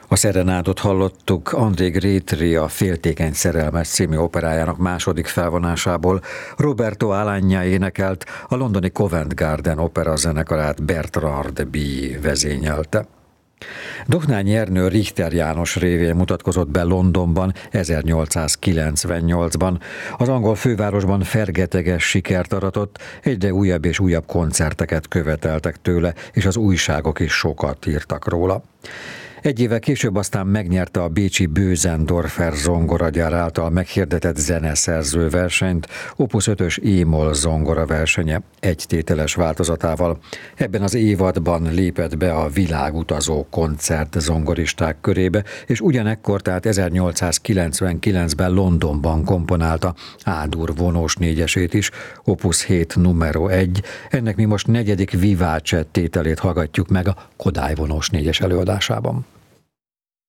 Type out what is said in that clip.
A Serenátot hallottuk André Grétry a Féltékeny szerelmes című operájának második felvonásából. Roberto Alagna énekelt, a londoni Covent Garden opera zenekarát Bertrand Bille vezényelte. Dohnányi Ernő Richter János révén mutatkozott be Londonban 1898-ban. Az angol fővárosban fergeteges sikert aratott, egyre újabb és újabb koncerteket követeltek tőle, és az újságok is sokat írtak róla. Egy évvel később aztán megnyerte a bécsi Bösendorfer zongoragyár által meghirdetett zeneszerző versenyt, Opus 5-ös e-moll zongora versenye egytételes változatával. Ebben az évadban lépett be a világutazó koncert zongoristák körébe, és ugyanekkor, tehát 1899-ben Londonban komponálta A-dur vonós négyesét is, Opus 7 numero 1. Ennek mi most negyedik Vivace tételét hallgatjuk meg a Kodály vonós négyes előadásában.